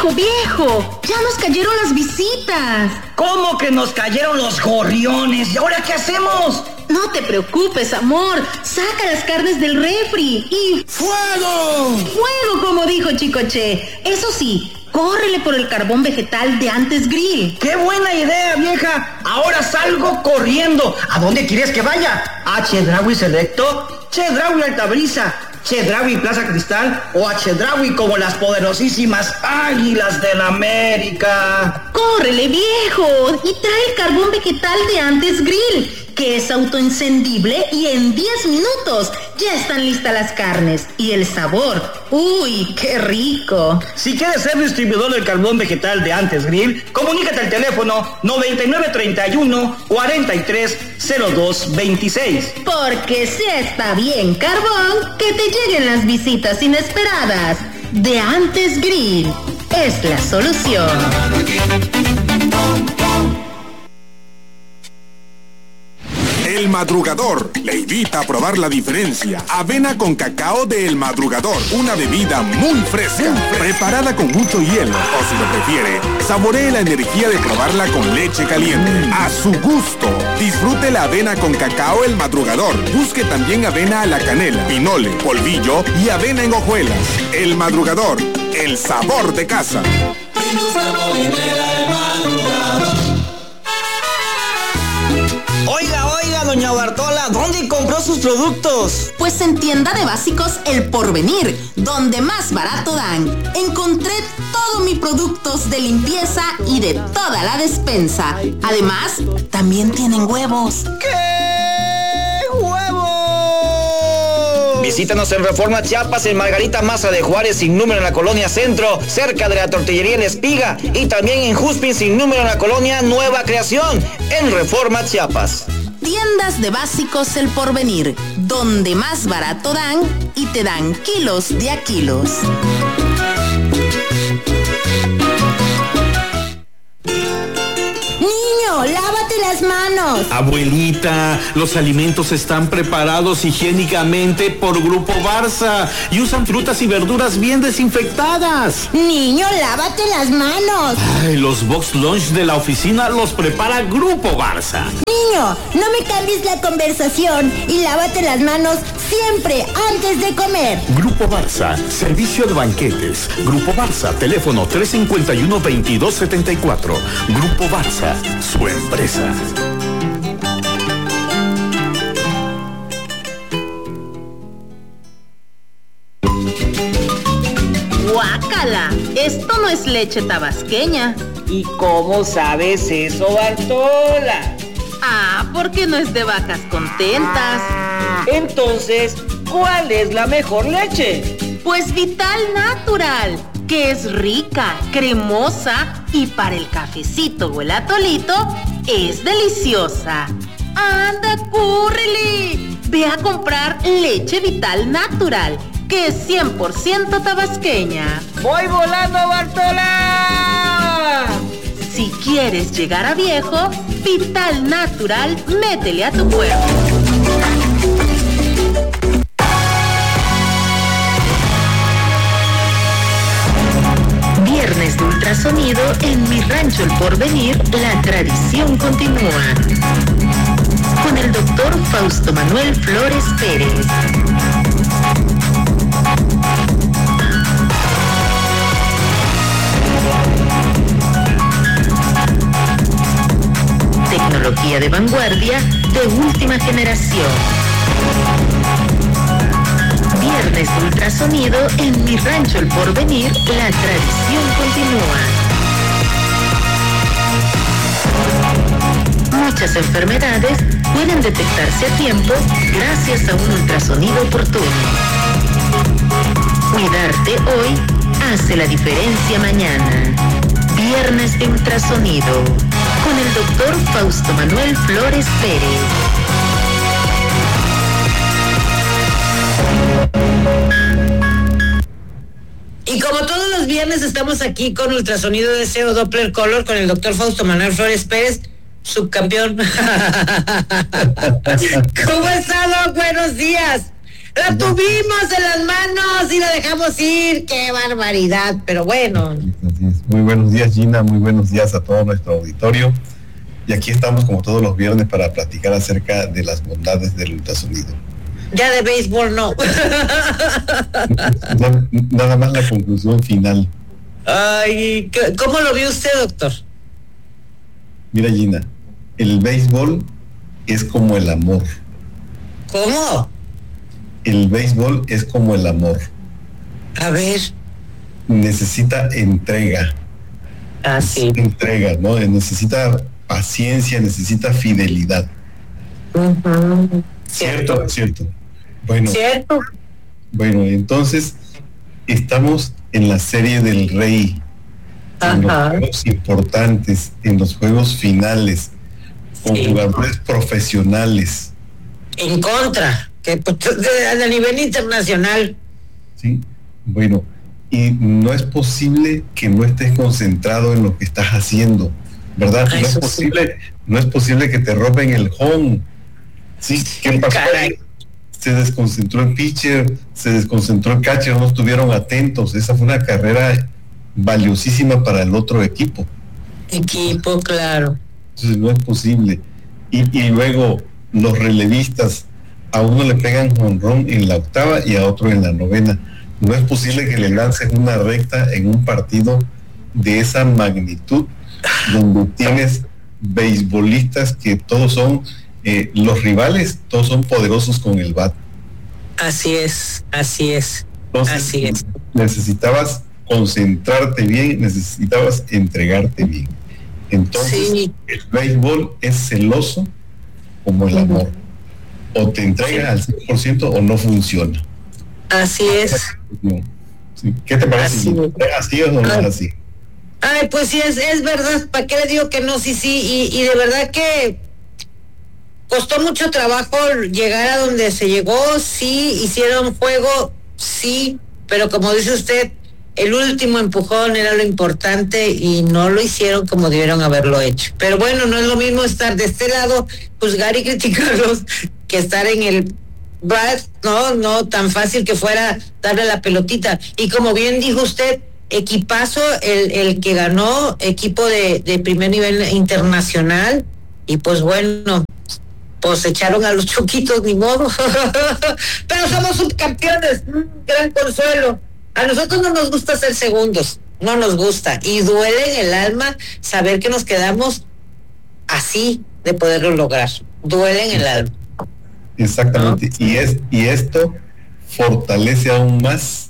Viejo, ya nos cayeron las visitas. ¿Cómo que nos cayeron los gorriones? ¿Y ahora qué hacemos? No te preocupes, amor. Saca las carnes del refri y... ¡Fuego! ¡Fuego, como dijo Chicoche! Eso sí, córrele por el carbón vegetal de Antes Grill. ¡Qué buena idea, vieja! Ahora salgo corriendo. ¿A dónde quieres que vaya? ¿A Chedraui Selecto? ¿Chedraui Altabrisa? ¿Chedraui Plaza Cristal? ¿O a Chedraui como las poderosísimas Águilas del América? ¡Córrele, viejo! Y trae el carbón vegetal de Antes Grill, que es autoencendible y en 10 minutos ya están listas las carnes. Y el sabor, ¡uy, qué rico! Si quieres ser distribuidor del carbón vegetal de Antes Grill, comunícate al teléfono 9931-430226. Porque si está bien carbón, que te lleguen las visitas inesperadas. De Antes Grill es la solución. El Madrugador le invita a probar la diferencia. Avena con cacao de El Madrugador, una bebida muy fresca, preparada con mucho hielo, o si lo prefiere, saboree la energía de probarla con leche caliente. A su gusto. Disfrute la avena con cacao El Madrugador. Busque también avena a la canela, pinole, polvillo y avena en hojuelas. El Madrugador, el sabor de casa. Oiga, doña Bartola, ¿dónde compró sus productos? Pues en Tienda de Básicos El Porvenir, donde más barato dan. Encontré todos mis productos de limpieza y de toda la despensa. Además, también tienen huevos. ¿Qué? ¡Huevos! Visítanos en Reforma Chiapas, en Margarita Maza de Juárez, sin número en la colonia Centro, cerca de la tortillería La Espiga, y también en Juspin, sin número en la colonia Nueva Creación, en Reforma Chiapas. Tiendas de Básicos El Porvenir, donde más barato dan y te dan kilos de a kilos. Niño, lávate las manos. Abuelita, los alimentos están preparados higiénicamente por Grupo Barça y usan frutas y verduras bien desinfectadas. Niño, lávate las manos. Ay, los box lunch de la oficina los prepara Grupo Barça. Niño, no me cambies la conversación y lávate las manos siempre antes de comer. Grupo Barça, servicio de banquetes. Grupo Barça, teléfono 351-2274. Grupo Barça, su empresa. ¡Guácala! Esto no es leche tabasqueña. ¿Y cómo sabes eso, Bartola? Ah, porque no es de vacas contentas. Entonces, ¿cuál es la mejor leche? Pues Vital Natural, que es rica, cremosa y para el cafecito o el atolito es deliciosa. ¡Anda, córrele! Ve a comprar leche Vital Natural, que es 100% tabasqueña. ¡Voy volando, Bartola! Si quieres llegar a viejo, Vital Natural, métele a tu cuerpo. Viernes de ultrasonido en Mi Rancho El Porvenir, la tradición continúa. Con el doctor Fausto Manuel Flores Pérez. Tecnología de vanguardia de última generación. Viernes de ultrasonido en Mi Rancho El Porvenir, la tradición continúa. Muchas enfermedades pueden detectarse a tiempo gracias a un ultrasonido oportuno. Cuidarte hoy hace la diferencia mañana. Viernes de ultrasonido con el doctor Fausto Manuel Flores Pérez. Y como todos los viernes estamos aquí con ultrasonido de SEO Doppler Color con el doctor Fausto Manuel Flores Pérez, subcampeón. ¿Cómo está, Doc? Buenos días. La tuvimos en las manos y la dejamos ir. ¡Qué barbaridad! Pero bueno. Muy buenos días, Gina, muy buenos días a todo nuestro auditorio. Y aquí estamos como todos los viernes para platicar acerca de las bondades del ultrasonido. Ya de béisbol no. Nada más la conclusión final. Ay, ¿cómo lo vio usted, doctor? Mira, Gina, el béisbol es como el amor. ¿Cómo? El béisbol es como el amor. A ver. Necesita entrega. Sí. Entrega, ¿no? Necesita paciencia, necesita fidelidad. Uh-huh. Cierto. Bueno, ¿cierto? Bueno, entonces estamos en la serie del Rey, en los juegos importantes, en los juegos finales, con jugadores profesionales. En contra, que a nivel internacional. Sí, bueno, y no es posible que no estés concentrado en lo que estás haciendo, ¿verdad? No es posible que te roben el home. Sí, ¿qué pasó? Caray. Se desconcentró el pitcher, se desconcentró el catcher, no estuvieron atentos. Esa fue una carrera valiosísima para el otro equipo. Claro. Entonces no es posible. Y luego los relevistas, a uno le pegan jonrón en la octava y a otro en la novena. No es posible que le lancen una recta en un partido de esa magnitud, donde tienes beisbolistas que todos son los rivales, todos son poderosos con el bat. Así es. Entonces, necesitabas concentrarte bien, necesitabas entregarte bien. Entonces, el béisbol es celoso como el amor. O te entrega al 100% o no funciona. Así es. ¿Qué te parece? ¿Así o no es así? Ay, pues sí, es verdad. ¿Para qué le digo que no? Sí. Y de verdad que costó mucho trabajo llegar a donde se llegó. Sí, hicieron juego, sí, pero como dice usted, el último empujón era lo importante y no lo hicieron como debieron haberlo hecho. Pero bueno, no es lo mismo estar de este lado, juzgar y criticarlos, que estar en el bat, no tan fácil que fuera darle la pelotita. Y como bien dijo usted, equipazo el que ganó, equipo de primer nivel internacional, y pues bueno, pues echaron a los choquitos, ni modo. Pero somos subcampeones, gran consuelo. A nosotros no nos gusta ser segundos, no nos gusta, y duele en el alma saber que nos quedamos así de poderlo lograr. Duele en el alma. Exactamente. ¿No? Y esto fortalece aún más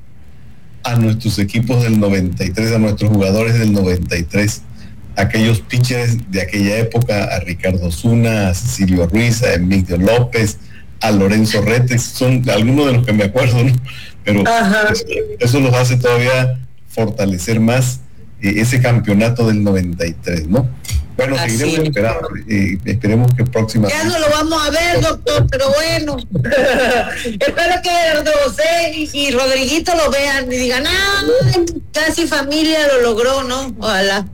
a nuestros equipos del 93, a nuestros jugadores del 93, aquellos pitchers de aquella época, a Ricardo Osuna, a Cecilio Ruiz, a Emilio López, a Lorenzo Retes, son algunos de los que me acuerdo, ¿no? Pero eso los hace todavía fortalecer más ese campeonato del 93, ¿no? Bueno, seguiremos esperando, esperemos que próxima... Ya no lo vamos a ver, doctor, pero bueno. Espero que José y Rodriguito lo vean y digan, casi familia lo logró, ¿no? Ojalá.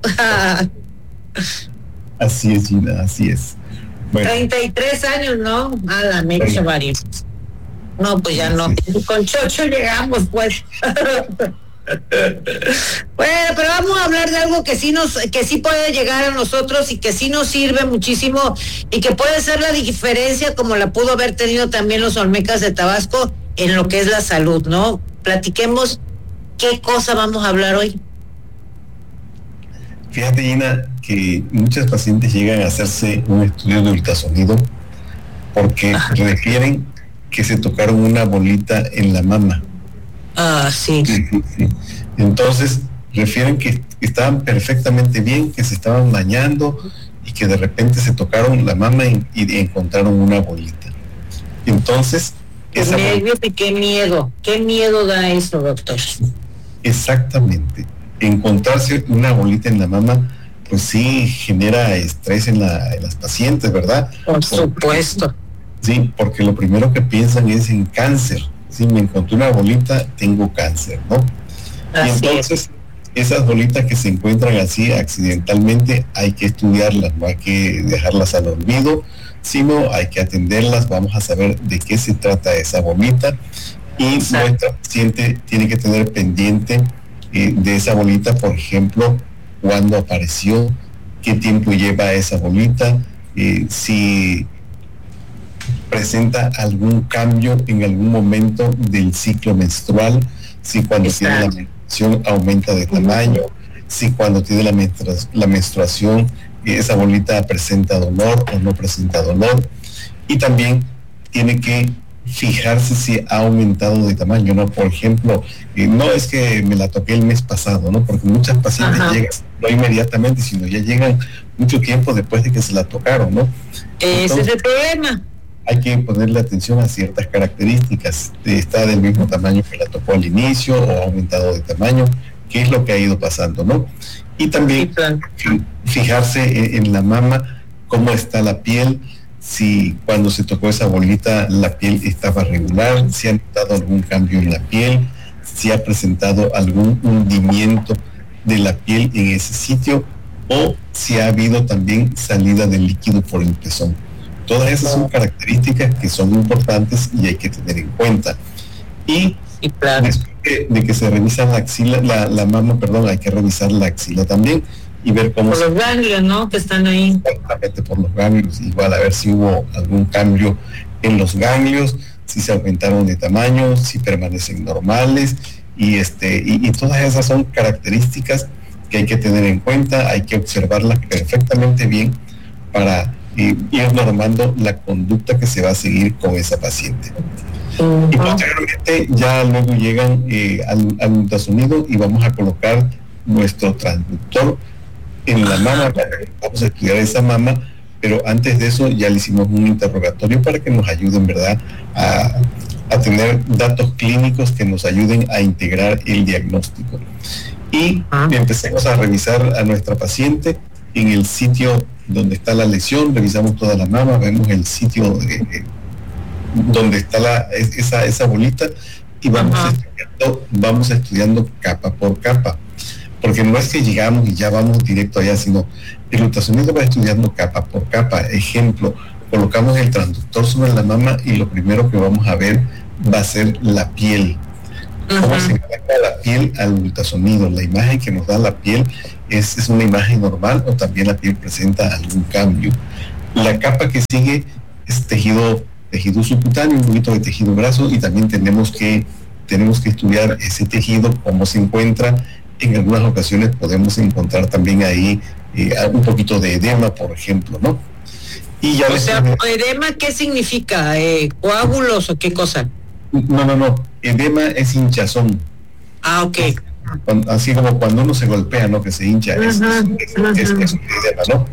Así es, Gina, así es. Bueno. 33 años, ¿no? A la mecha, varios. No, pues ya no. Con Chocho llegamos, pues. Bueno, pero vamos a hablar de algo que sí puede llegar a nosotros y que sí nos sirve muchísimo y que puede ser la diferencia, como la pudo haber tenido también los Olmecas de Tabasco, en lo que es la salud, ¿no? Platiquemos qué cosa vamos a hablar hoy. Fíjate, Gina, que muchas pacientes llegan a hacerse un estudio de ultrasonido porque refieren que se tocaron una bolita en la mama. Sí. Entonces refieren que estaban perfectamente bien, que se estaban bañando y que de repente se tocaron la mama y encontraron una bolita. Entonces qué miedo da eso, doctor. Exactamente. Encontrarse una bolita en la mama, pues sí genera estrés en las pacientes, ¿verdad? Por supuesto. Sí, porque lo primero que piensan es en cáncer. Si me encontré una bolita, tengo cáncer, ¿no? Y entonces, esas bolitas que se encuentran así accidentalmente, hay que estudiarlas, no hay que dejarlas al olvido, sino hay que atenderlas, vamos a saber de qué se trata esa bolita, y nuestra paciente tiene que tener pendiente de esa bolita, por ejemplo, cuándo apareció, qué tiempo lleva esa bolita, si presenta algún cambio en algún momento del ciclo menstrual, si cuando tiene la menstruación aumenta de tamaño, si cuando tiene la menstruación esa bolita presenta dolor o no presenta dolor, y también tiene que fijarse si ha aumentado de tamaño, ¿no? Por ejemplo, no es que me la toqué el mes pasado, ¿no? Porque muchas pacientes llegan no inmediatamente, sino ya llegan mucho tiempo después de que se la tocaron, ¿no? Ese es el problema. Hay que ponerle atención a ciertas características. Está del mismo tamaño que la tocó al inicio o ha aumentado de tamaño, qué es lo que ha ido pasando, ¿no? Y también fijarse en la mama, cómo está la piel, si cuando se tocó esa bolita la piel estaba regular, si ha notado algún cambio en la piel, si ha presentado algún hundimiento de la piel en ese sitio, o si ha habido también salida de líquido por el pezón. Todas esas son características que son importantes y hay que tener en cuenta. Y después de que se revisa la axila, la mama, perdón, hay que revisar la axila también y ver cómo... Por los ganglios, ¿no? Que están ahí. Exactamente, por los ganglios. Igual a ver si hubo algún cambio en los ganglios, si se aumentaron de tamaño, si permanecen normales, y todas esas son características que hay que tener en cuenta, hay que observarlas perfectamente bien para ir normando la conducta que se va a seguir con esa paciente. Y posteriormente ya luego llegan al ultrasonido y vamos a colocar nuestro transductor en la mama, vamos a estudiar esa mama, pero antes de eso ya le hicimos un interrogatorio para que nos ayuden, ¿verdad?, a tener datos clínicos que nos ayuden a integrar el diagnóstico. Y empecemos a revisar a nuestra paciente en el sitio donde está la lesión, revisamos toda la mama, vemos el sitio donde está esa bolita y vamos estudiando capa por capa, porque no es que llegamos y ya vamos directo allá, sino el ultrasonido va estudiando capa por capa. Ejemplo, colocamos el transductor sobre la mama y lo primero que vamos a ver va a ser la piel. Cómo se encuentra la piel al ultrasonido. La imagen que nos da la piel es una imagen normal o también la piel presenta algún cambio. La capa que sigue es tejido subcutáneo, un poquito de tejido graso, y también tenemos que estudiar ese tejido, cómo se encuentra. En algunas ocasiones podemos encontrar también ahí un poquito de edema, por ejemplo, ¿no? Y ya ¿edema qué significa? ¿Coágulos o qué cosa? No. Edema es hinchazón. Ah, ok. Así como cuando uno se golpea, ¿no? Que se hincha. Es un edema, ¿no?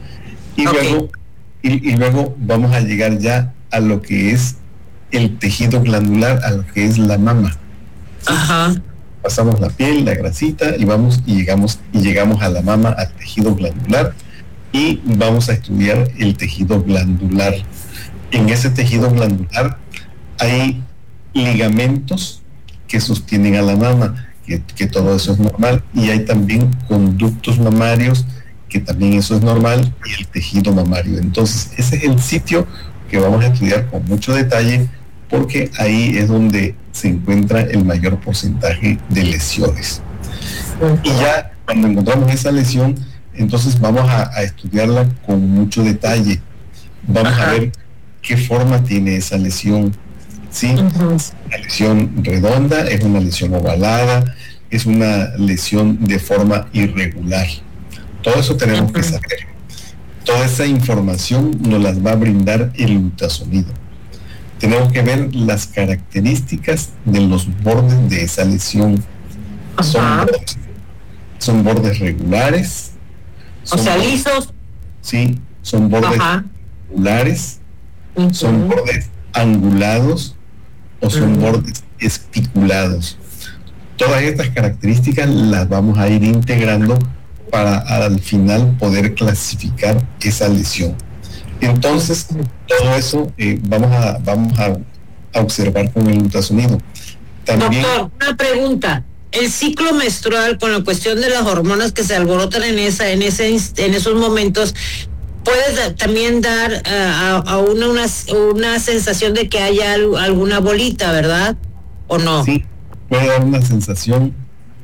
Y luego vamos a llegar ya a lo que es el tejido glandular, a lo que es la mama. Pasamos la piel, la grasita y llegamos a la mama, al tejido glandular, y vamos a estudiar el tejido glandular. En ese tejido glandular hay ligamentos que sostienen a la mama, que todo eso es normal, y hay también conductos mamarios, que también eso es normal, y el tejido mamario. Entonces ese es el sitio que vamos a estudiar con mucho detalle, porque ahí es donde se encuentra el mayor porcentaje de lesiones. Y ya cuando encontramos esa lesión, entonces vamos a estudiarla con mucho detalle. Vamos a ver qué forma tiene esa lesión. ¿Sí? ¿Es una lesión redonda? ¿Es una lesión ovalada? ¿Es una lesión de forma irregular? Todo eso tenemos que saber. Toda esa información nos las va a brindar el ultrasonido. Tenemos que ver las características de los bordes de esa lesión. Son bordes regulares. Lisos. Sí, son bordes regulares. Son bordes angulados o son bordes espiculados. Todas estas características las vamos a ir integrando para al final poder clasificar esa lesión. Entonces, todo eso vamos a observar con el ultrasonido. También, doctor, una pregunta. El ciclo menstrual, con la cuestión de las hormonas que se alborotan en esos momentos, puede también dar a uno una sensación de que haya alguna bolita, ¿verdad? ¿O no? Sí, puede dar una sensación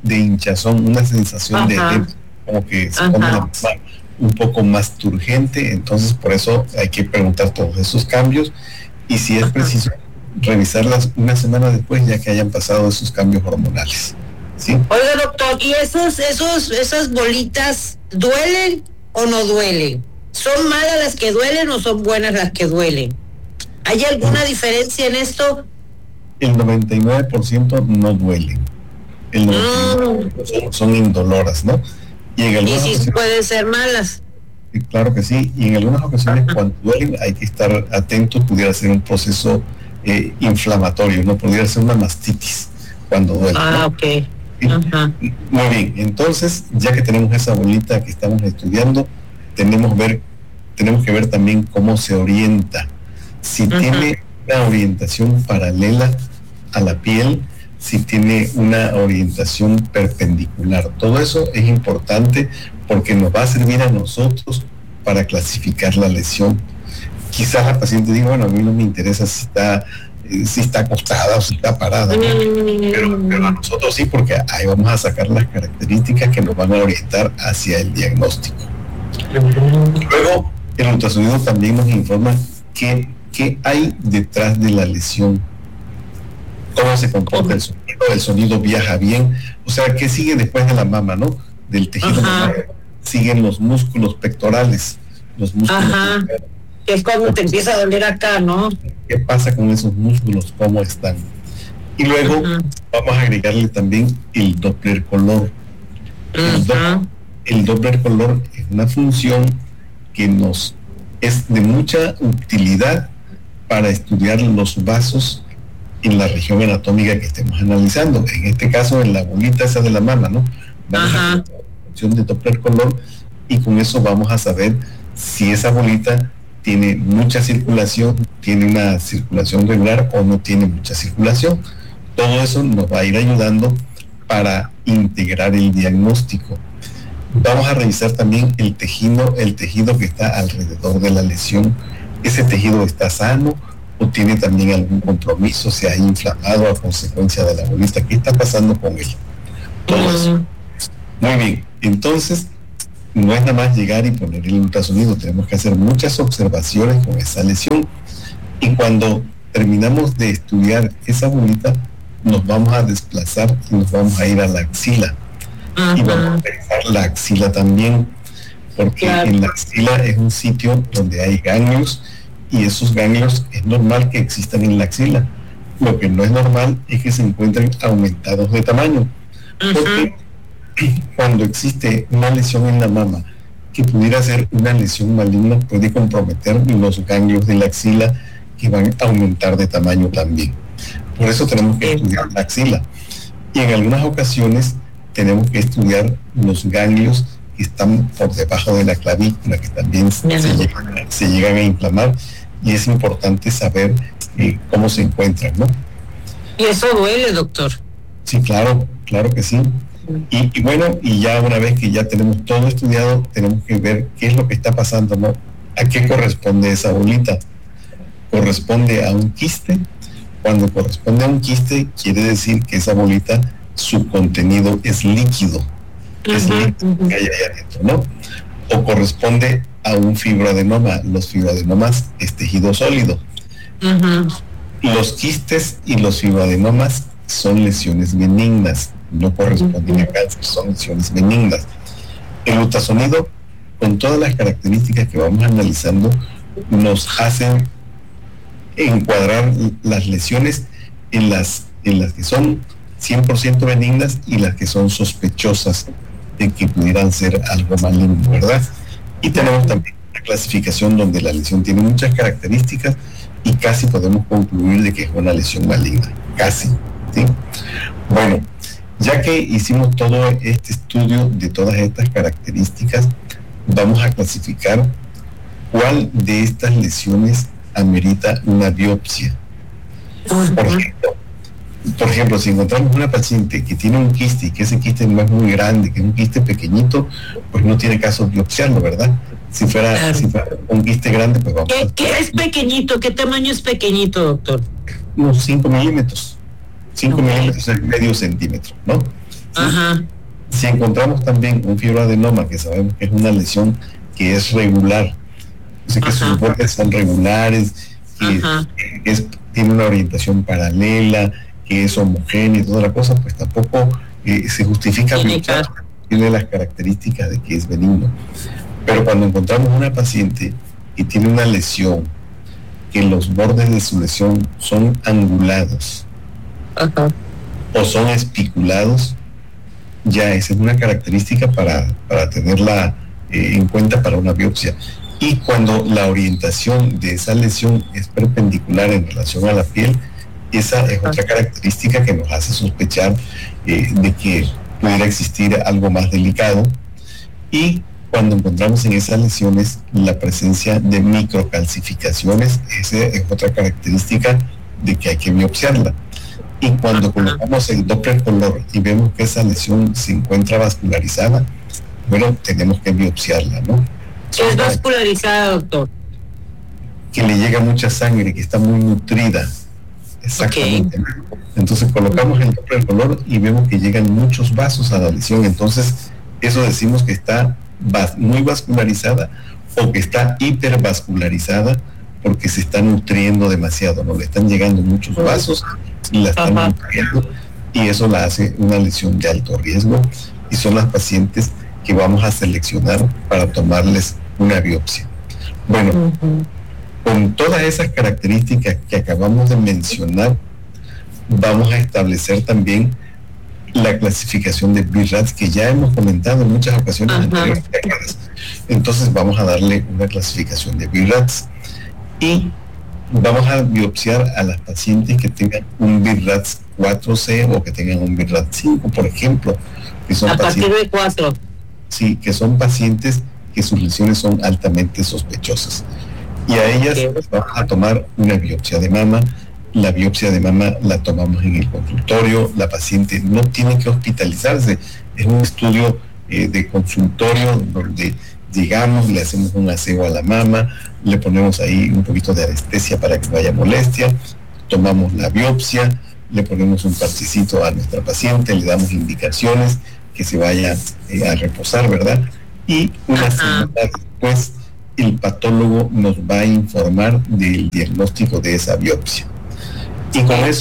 de hinchazón, una sensación de como que se pone la mama un poco más turgente. Entonces por eso hay que preguntar todos esos cambios, y si es preciso revisarlas una semana después, ya que hayan pasado esos cambios hormonales. ¿Sí? Oiga, doctor, ¿y esas bolitas duelen o no duelen? ¿Son malas las que duelen o son buenas las que duelen? ¿Hay alguna diferencia en esto? El 99% no duelen. El 99% son indoloras, ¿no? Y en algunas sí pueden ser malas. Claro que sí, y en algunas ocasiones cuando duelen hay que estar atentos, pudiera ser un proceso inflamatorio, no pudiera ser una mastitis cuando duele. Ok. ¿Sí? Muy bien, entonces ya que tenemos esa bolita que estamos estudiando, tenemos que ver también cómo se orienta, si tiene una orientación paralela a la piel, si tiene una orientación perpendicular. Todo eso es importante porque nos va a servir a nosotros para clasificar la lesión. Quizás la paciente diga, bueno, a mí no me interesa si está acostada o si está parada, ¿no? pero a nosotros sí, porque ahí vamos a sacar las características que nos van a orientar hacia el diagnóstico. Luego, el ultrasonido también nos informa qué hay detrás de la lesión, cómo se comporta el sonido viaja bien, o sea, qué sigue después de la mama, ¿no? Del tejido mamario. Siguen los músculos pectorales, que es cuando te empieza a doler acá, ¿no? ¿Qué pasa con esos músculos? ¿Cómo están? Y luego vamos a agregarle también el Doppler color. El Doppler color es una función que nos es de mucha utilidad para estudiar los vasos en la región anatómica que estemos analizando. En este caso, en la bolita esa de la mama, ¿no? Vamos a hacer la función de Doppler color, y con eso vamos a saber si esa bolita tiene mucha circulación, tiene una circulación regular o no tiene mucha circulación. Todo eso nos va a ir ayudando para integrar el diagnóstico. Vamos a revisar también el tejido que está alrededor de la lesión. ¿Ese tejido está sano o tiene también algún compromiso? ¿Se ha inflamado a consecuencia de la bolita? ¿Qué está pasando con él? Todo eso. Muy bien, entonces no es nada más llegar y poner el ultrasonido, tenemos que hacer muchas observaciones con esa lesión, y cuando terminamos de estudiar esa bolita nos vamos a desplazar y nos vamos a ir a la axila, y vamos a revisar la axila también, porque en la axila es un sitio donde hay ganglios, y esos ganglios es normal que existan en la axila. Lo que no es normal es que se encuentren aumentados de tamaño, porque cuando existe una lesión en la mama que pudiera ser una lesión maligna, puede comprometer los ganglios de la axila, que van a aumentar de tamaño también. Por eso tenemos que estudiar la axila, y en algunas ocasiones tenemos que estudiar los ganglios que están por debajo de la clavícula, que también se llegan a inflamar, y es importante saber cómo se encuentran, ¿no? Y eso duele, doctor. Sí, claro que sí. Y bueno, y ya una vez que ya tenemos todo estudiado, tenemos que ver qué es lo que está pasando, ¿no? ¿A qué corresponde esa bolita? ¿Corresponde a un quiste? Cuando corresponde a un quiste, quiere decir que esa bolita, su contenido es líquido, es líquido que hay ahí adentro, ¿no? O corresponde a un fibroadenoma. Los fibroadenomas es tejido sólido. Los quistes y los fibroadenomas son lesiones benignas, no corresponden a cáncer, son lesiones benignas. El ultrasonido, con todas las características que vamos analizando, nos hacen encuadrar las lesiones en las que son 100% benignas y las que son sospechosas de que pudieran ser algo maligno, ¿verdad? Y tenemos también una clasificación donde la lesión tiene muchas características y casi podemos concluir de que es una lesión maligna, casi, ¿sí? Bueno, ya que hicimos todo este estudio de todas estas características, vamos a clasificar cuál de estas lesiones amerita una biopsia. Por ejemplo, si encontramos una paciente que tiene un quiste y que ese quiste no es muy grande, que es un quiste pequeñito, pues no tiene caso biopsiarlo, ¿verdad? Si fuera un quiste grande, pues vamos. ¿Qué es pequeñito? ¿Qué tamaño es pequeñito, doctor? Unos 5 milímetros. 5 milímetros es medio centímetro, ¿no? Ajá. Si encontramos también un fibroadenoma, que sabemos que es una lesión que es regular, o sea, que sus bordes son regulares, que tiene una orientación paralela, que es homogénea y toda la cosa, pues tampoco se justifica biopsiar, tiene las características de que es benigno. Pero cuando encontramos una paciente que tiene una lesión, que los bordes de su lesión son angulados o son espiculados, ya esa es una característica para tenerla en cuenta para una biopsia. Y cuando la orientación de esa lesión es perpendicular en relación a la piel, esa es otra característica que nos hace sospechar de que pudiera existir algo más delicado. Y cuando encontramos en esas lesiones la presencia de microcalcificaciones, esa es otra característica de que hay que biopsiarla. Y cuando colocamos el Doppler color y vemos que esa lesión se encuentra vascularizada, bueno, tenemos que biopsiarla, ¿no? ¿Qué es vascularizada, doctor? Que le llega mucha sangre, que está muy nutrida. Exactamente. Entonces colocamos el Doppler color y vemos que llegan muchos vasos a la lesión. Entonces, eso decimos que está muy vascularizada o que está hipervascularizada porque se está nutriendo demasiado, ¿no? Le están llegando muchos vasos y la están nutriendo, y eso la hace una lesión de alto riesgo, y son las pacientes que vamos a seleccionar para tomarles una biopsia. Bueno, con todas esas características que acabamos de mencionar, vamos a establecer también la clasificación de BIRADS, que ya hemos comentado en muchas ocasiones anteriores. Entonces vamos a darle una clasificación de BIRADS y vamos a biopsiar a las pacientes que tengan un BIRADS 4C o que tengan un BIRADS 5, por ejemplo, que son a partir de 4. Sí, que son pacientes que sus lesiones son altamente sospechosas. Y a ellas vamos a tomar una biopsia de mama. La biopsia de mama la tomamos en el consultorio. La paciente no tiene que hospitalizarse. Es un estudio de consultorio donde llegamos, le hacemos un aseo a la mama, le ponemos ahí un poquito de anestesia para que no haya molestia, tomamos la biopsia, le ponemos un parchecito a nuestra paciente, le damos indicaciones que se vaya a reposar, ¿verdad? Y una semana después el patólogo nos va a informar del diagnóstico de esa biopsia. Y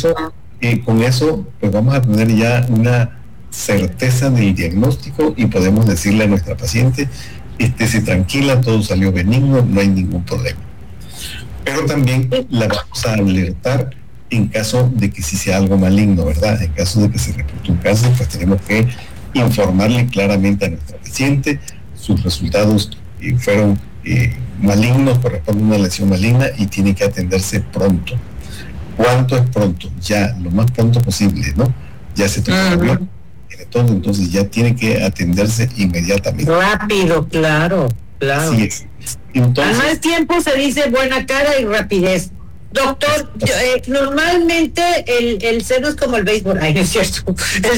con eso pues vamos a tener ya una certeza del diagnóstico y podemos decirle a nuestra paciente: estése tranquila, todo salió benigno, no hay ningún problema. Pero también la vamos a alertar en caso de que sí sea algo maligno, ¿verdad? En caso de que se reporte un cáncer, pues tenemos que informarle claramente a nuestra paciente: sus resultados fueron malignos, corresponde a una lesión maligna y tiene que atenderse pronto. ¿Cuánto es pronto? Ya, lo más pronto posible, ¿no? Ya se tomó el avión, todo, entonces ya tiene que atenderse inmediatamente. Rápido, claro. Así es. Entonces, al más tiempo se dice buena cara y rapidez. Doctor, normalmente el seno es como el béisbol. Ay, no es cierto. El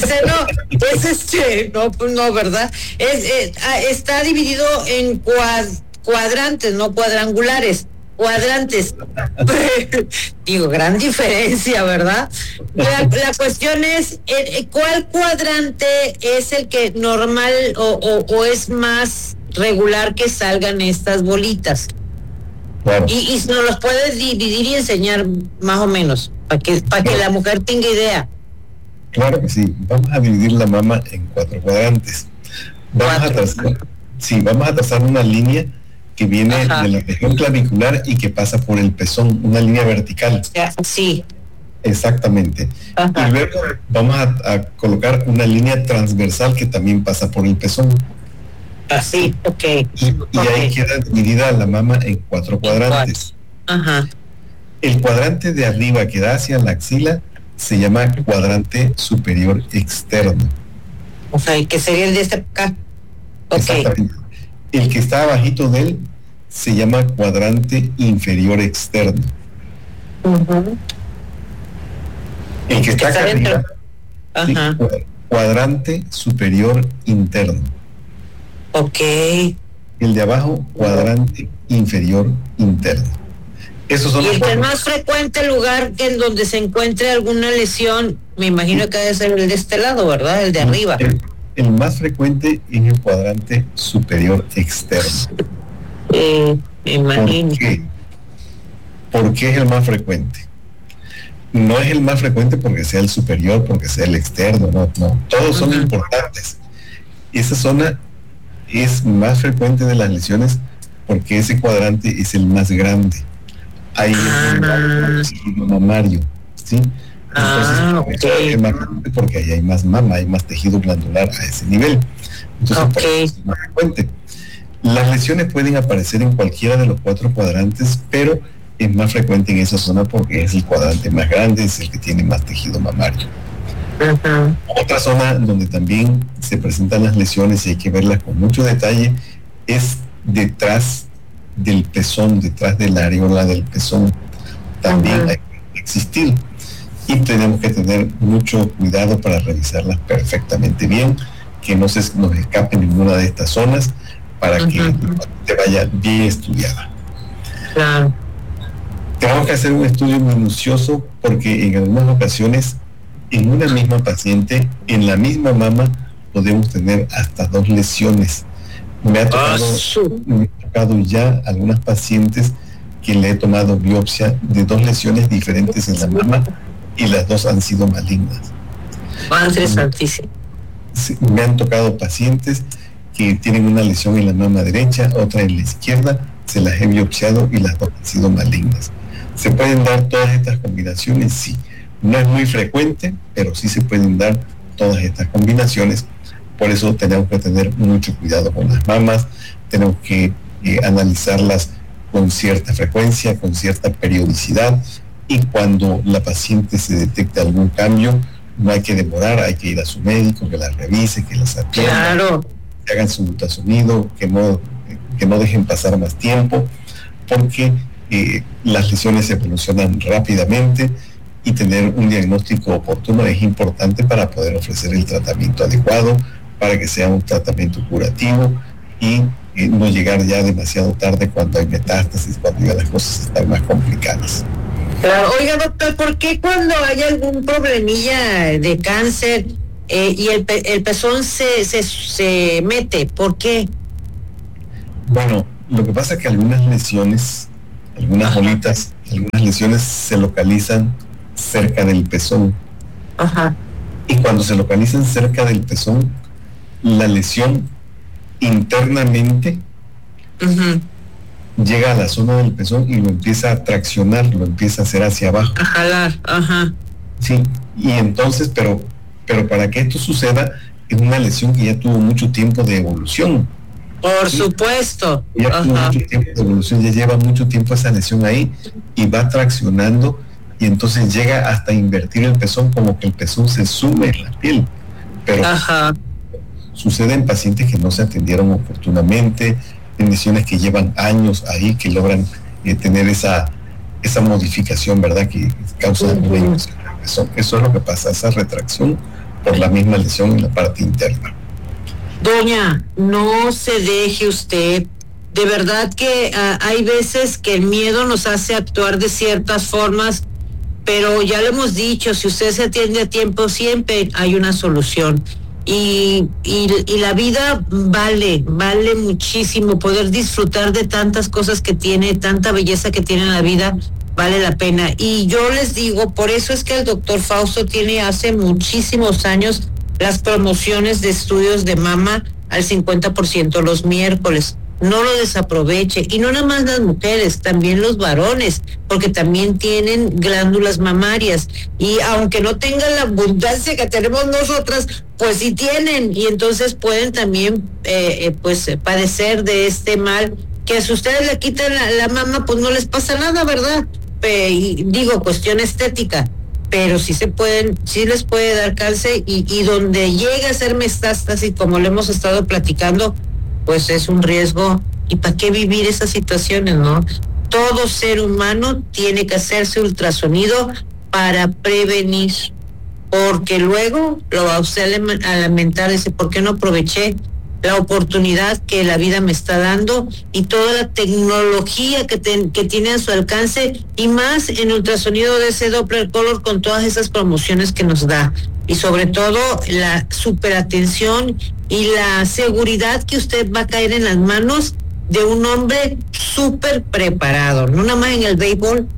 seno es no, ¿verdad? Está dividido en cuadrantes, no cuadrangulares. Cuadrantes. Digo, gran diferencia, ¿verdad? La cuestión es, ¿cuál cuadrante es el que normal o es más regular que salgan estas bolitas? Claro. Y nos los puedes dividir y enseñar más o menos, para que la mujer tenga idea. Claro que sí. Vamos a dividir la mama en 4 cuadrantes. Vamos a trazar una línea que viene de la región clavicular y que pasa por el pezón, una línea vertical. Sí. Exactamente. Y luego vamos a colocar una línea transversal que también pasa por el pezón. Así, ok. Y ahí queda dividida la mama en 4 cuadrantes. El cuadrante de arriba que da hacia la axila se llama cuadrante superior externo. O sea, que sería el de este acá. Exactamente. El que está abajito de él se llama cuadrante inferior externo. El que está acá arriba, cuadrante superior interno. Ok. El de abajo, cuadrante inferior interno. Esos son y los el que cuatro. más frecuente lugar en donde se encuentre alguna lesión, me imagino que debe ser el de este lado, ¿verdad? El de arriba. El más frecuente es el cuadrante superior externo. Me imagino. ¿Por qué? ¿Por qué es el más frecuente? No es el más frecuente porque sea el superior, porque sea el externo, no. Todos son importantes. Esa zona es más frecuente de las lesiones porque ese cuadrante es el más grande. Ahí es el mamario, ¿sí? Entonces, es más frecuente porque ahí hay más mama, hay más tejido glandular a ese nivel. Entonces, por eso es más frecuente. Las lesiones pueden aparecer en cualquiera de los 4 cuadrantes, pero es más frecuente en esa zona porque es el cuadrante más grande, es el que tiene más tejido mamario. Otra zona donde también se presentan las lesiones y hay que verlas con mucho detalle es detrás del pezón, detrás de la areola del pezón. También hay que existir y tenemos que tener mucho cuidado para revisarlas perfectamente bien, que no se nos escape ninguna de estas zonas para que te vaya bien estudiada. Claro. Tenemos que hacer un estudio minucioso porque en algunas ocasiones en una misma paciente, en la misma mama, podemos tener hasta 2 lesiones. Me ha tocado ya algunas pacientes que le he tomado biopsia de 2 lesiones diferentes en la mama y las 2 han sido malignas. Interesantísimo. Me han tocado pacientes que tienen una lesión en la mama derecha, otra en la izquierda, se las he biopsiado y las 2 han sido malignas. ¿Se pueden dar todas estas combinaciones? Sí. No es muy frecuente, pero sí se pueden dar todas estas combinaciones. Por eso tenemos que tener mucho cuidado con las mamas, tenemos que analizarlas con cierta frecuencia, con cierta periodicidad, y cuando la paciente se detecta algún cambio, no hay que demorar, hay que ir a su médico, que las revise, que las atienda, que hagan su ultrasonido, que no dejen pasar más tiempo, porque las lesiones se evolucionan rápidamente y tener un diagnóstico oportuno es importante para poder ofrecer el tratamiento adecuado, para que sea un tratamiento curativo y no llegar ya demasiado tarde cuando hay metástasis, cuando ya las cosas están más complicadas. Claro. Oiga, doctor, ¿por qué cuando hay algún problemilla de cáncer y el pezón se mete? ¿Por qué? Bueno, lo que pasa es que algunas lesiones, algunas bolitas, algunas lesiones se localizan cerca del pezón. Y cuando se localizan cerca del pezón, la lesión internamente llega a la zona del pezón y lo empieza a traccionar, lo empieza a hacer hacia abajo. A jalar, Sí, y entonces, pero para que esto suceda, es una lesión que ya tuvo mucho tiempo de evolución. Por supuesto. Ya tuvo mucho tiempo de evolución, ya lleva mucho tiempo esa lesión ahí y va traccionando y entonces llega hasta invertir el pezón, como que el pezón se sume en la piel. Pero sucede en pacientes que no se atendieron oportunamente, en lesiones que llevan años ahí, que logran tener esa modificación, ¿verdad?, que causa una inversión del pezón. Eso es lo que pasa, esa retracción por la misma lesión en la parte interna. Doña, no se deje usted. De verdad que hay veces que el miedo nos hace actuar de ciertas formas, pero ya lo hemos dicho, si usted se atiende a tiempo, siempre hay una solución. Y la vida vale muchísimo. Poder disfrutar de tantas cosas que tiene, tanta belleza que tiene la vida, vale la pena. Y yo les digo, por eso es que el doctor Fausto tiene hace muchísimos años las promociones de estudios de mama al 50% los miércoles. No lo desaproveche. Y no nada más las mujeres, también los varones, porque también tienen glándulas mamarias. Y aunque no tengan la abundancia que tenemos nosotras, pues sí tienen. Y entonces pueden también padecer de este mal, que si ustedes le quitan la mama, pues no les pasa nada, ¿verdad? Y digo, cuestión estética. Pero sí les puede dar cáncer y donde llega a ser metástasis, como lo hemos estado platicando, pues es un riesgo. ¿Y para qué vivir esas situaciones, no? Todo ser humano tiene que hacerse ultrasonido para prevenir, porque luego lo va usted a lamentar, dice, ¿por qué no aproveché la oportunidad que la vida me está dando y toda la tecnología que tiene a su alcance, y más en ultrasonido de ese Doppler Color con todas esas promociones que nos da, y sobre todo la super atención y la seguridad que usted va a caer en las manos de un hombre súper preparado, no nada más en el béisbol.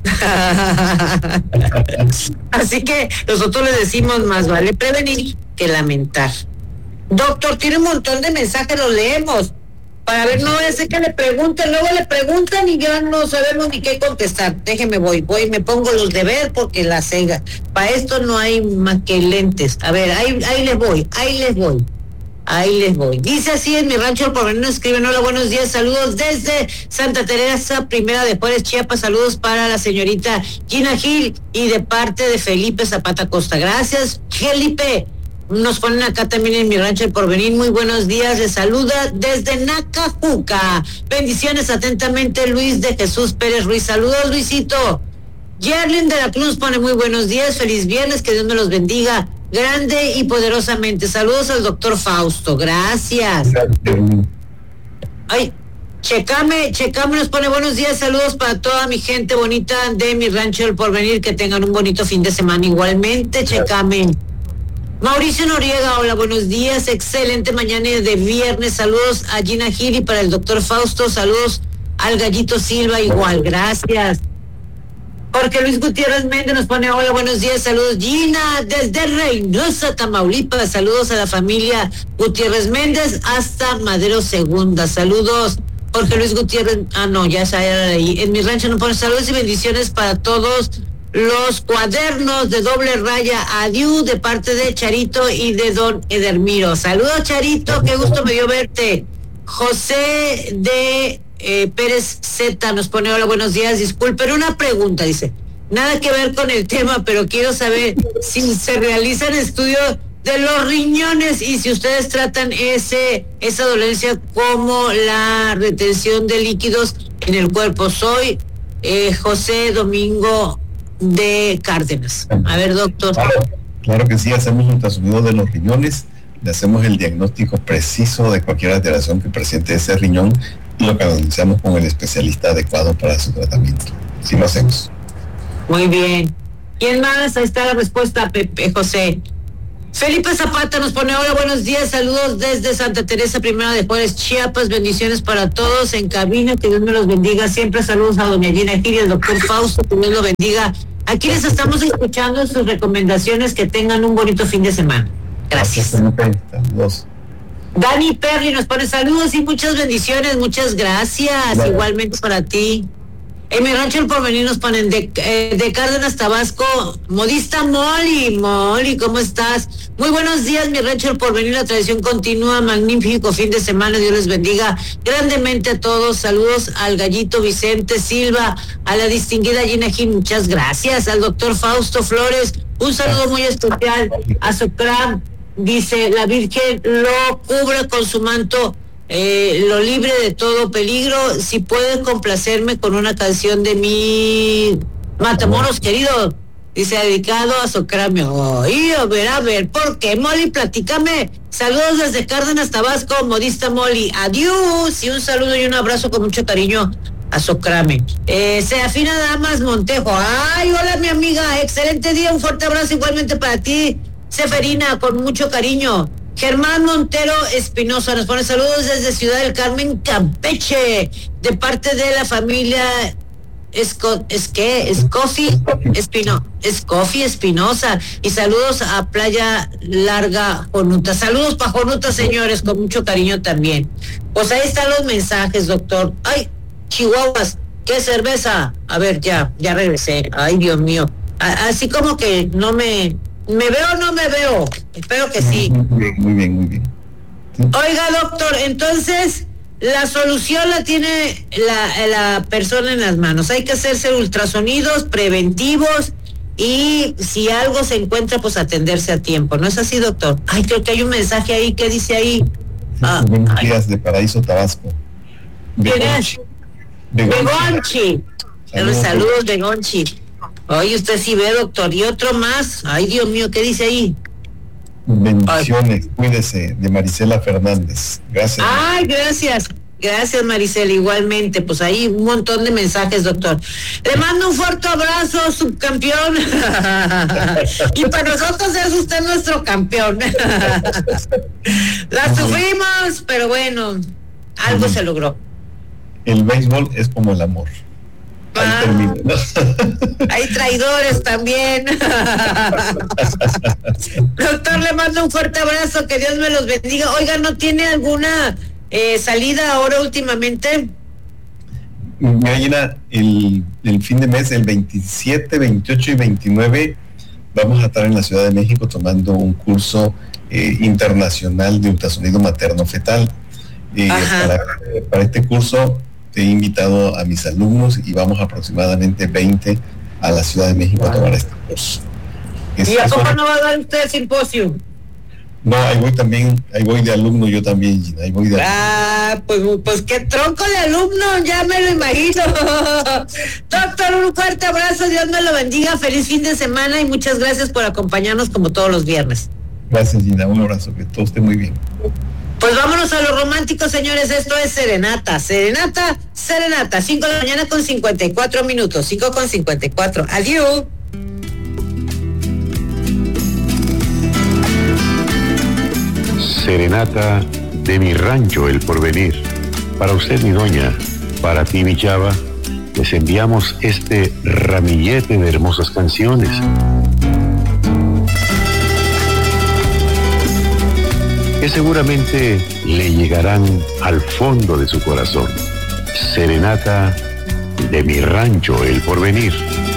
Así que nosotros le decimos, más vale prevenir que lamentar. Doctor, tiene un montón de mensajes, los leemos. Para ver, no es que le pregunten, luego le preguntan y ya no sabemos ni qué contestar. Déjeme, voy, me pongo los de ver porque la cega. Para esto no hay más que lentes. A ver, ahí les voy. Dice así en mi rancho El Porvenir, nos escriben: hola, buenos días, saludos desde Santa Teresa, Primera de Juárez, Chiapas. Saludos para la señorita Gina Gil y de parte de Felipe Zapata Costa. Gracias, Felipe. Nos ponen acá también en mi rancho El Porvenir: muy buenos días, les saluda desde Nacajuca. Bendiciones atentamente, Luis de Jesús Pérez Ruiz. Saludos, Luisito. Yerlin de la Cruz pone: muy buenos días, feliz viernes, que Dios me los bendiga grande y poderosamente. Saludos al doctor Fausto, gracias. Ay, Checame nos pone: buenos días, saludos para toda mi gente bonita de mi rancho El Porvenir, que tengan un bonito fin de semana igualmente. Checame. Mauricio Noriega, hola, buenos días, excelente mañana de viernes, saludos a Gina Gil y para el doctor Fausto, saludos al Gallito Silva, igual, gracias. Jorge Luis Gutiérrez Méndez nos pone: hola, buenos días, saludos Gina, desde Reynosa, Tamaulipas, saludos a la familia Gutiérrez Méndez hasta Madero Segunda, saludos. Jorge Luis Gutiérrez, ya era ahí, en mi rancho nos pone: saludos y bendiciones para todos los cuadernos de doble raya, adiós, de parte de Charito y de don Edermiro. Saludos, Charito, qué gusto me dio verte. José de Pérez Z nos pone: hola, buenos días, disculpen, una pregunta, dice, nada que ver con el tema, pero quiero saber si se realizan estudios de los riñones y si ustedes tratan esa dolencia como la retención de líquidos en el cuerpo. Soy José Domingo de Cárdenas. A ver, doctor. Claro que sí, hacemos un ultrasonido de los riñones, le hacemos el diagnóstico preciso de cualquier alteración que presente ese riñón y lo canalizamos con el especialista adecuado para su tratamiento. Sí lo hacemos. Muy bien. ¿Quién más? Ahí está la respuesta, Pepe José. Felipe Zapata nos pone: hola, buenos días, saludos desde Santa Teresa, Primera de Juárez, Chiapas, bendiciones para todos en cabina, que Dios me los bendiga siempre. Saludos a doña Gina Gil y al doctor Fausto, que Dios lo bendiga. Aquí les estamos escuchando sus recomendaciones, que tengan un bonito fin de semana. Gracias. Saludos. Dani Perry nos pone: saludos y muchas bendiciones, muchas gracias. Vale. Igualmente para ti. En mi rancho El Porvenir nos ponen de Cárdenas, Tabasco, modista Molly, ¿cómo estás? Muy buenos días, mi rancho El Porvenir, la tradición continúa, magnífico fin de semana, Dios les bendiga grandemente a todos. Saludos al Gallito Vicente Silva, a la distinguida Gina Gil, muchas gracias, al doctor Fausto Flores, un saludo muy especial a Socram, dice: la Virgen lo cubre con su manto, lo libre de todo peligro. Si puedes complacerme con una canción de mi Matamoros querido, dice, dedicado a Socramio. Y a ver, ¿por qué, Molly? Platícame. Saludos desde Cárdenas, Tabasco, modista Molly. Adiós, y un saludo y un abrazo con mucho cariño a Socrame. Serafina Damas Montejo: ay, hola mi amiga, excelente día, un fuerte abrazo igualmente para ti, Seferina, con mucho cariño. Germán Montero Espinosa nos pone: saludos desde Ciudad del Carmen, Campeche, de parte de la familia Escofi Espinosa, y saludos a Playa Larga, Jonuta. Saludos para Jonuta, señores, con mucho cariño también. Pues ahí están los mensajes, doctor. Ay, Chihuahuas, qué cerveza. A ver, ya regresé. Ay, Dios mío. Así como que no me veo o no me veo. Espero que sí. Muy bien. Sí. Oiga, doctor, entonces la solución la tiene la persona en las manos. Hay que hacerse ultrasonidos preventivos y si algo se encuentra, pues atenderse a tiempo. ¿No es así, doctor? Ay, creo que hay un mensaje ahí. ¿Qué dice ahí? Buenos días, de Paraíso, Tabasco. ¿Quién es? Begonchi. Saludos, Begonchi. Oye, usted sí ve, doctor. Y otro más. Ay, Dios mío, ¿qué dice ahí? Bendiciones, cuídese, de Marisela Fernández. Gracias. Ay, gracias. Gracias, Maricela, igualmente. Pues ahí un montón de mensajes, doctor. Le mando un fuerte abrazo, subcampeón. Y para nosotros es usted nuestro campeón. La sufrimos, pero bueno, algo se logró. El béisbol es como el amor. Ahí termina, ¿no? Hay traidores también. Doctor, le mando un fuerte abrazo, que Dios me los bendiga. Oiga, ¿no tiene alguna salida ahora últimamente? Mira, el fin de mes, el 27, 28 y 29, vamos a estar en la Ciudad de México tomando un curso internacional de ultrasonido materno-fetal. Para este curso he invitado a mis alumnos y vamos aproximadamente 20 a la Ciudad de México a tomar este curso. ¿Y a poco no va a dar usted el simposio? No, ahí voy de alumno yo también, Gina, ahí voy de alumno. Pues qué tronco de alumno, ya me lo imagino. Doctor, un fuerte abrazo, Dios me lo bendiga, feliz fin de semana y muchas gracias por acompañarnos como todos los viernes. Gracias, Gina, un abrazo, que todo esté muy bien. Pues vámonos a lo romántico, señores. Esto es Serenata, 5 de la mañana con 54 minutos, 5 con 54. Adiós. Serenata de mi rancho El Porvenir. Para usted, mi doña, para ti, mi chava, les enviamos este ramillete de hermosas canciones. Que seguramente le llegarán al fondo de su corazón. Serenata de mi rancho El Porvenir.